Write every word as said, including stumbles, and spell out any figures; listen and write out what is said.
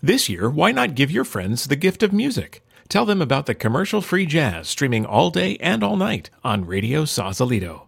This year, why not give your friends the gift of music? Tell them about the commercial-free jazz streaming all day and all night on Radio Sausalito.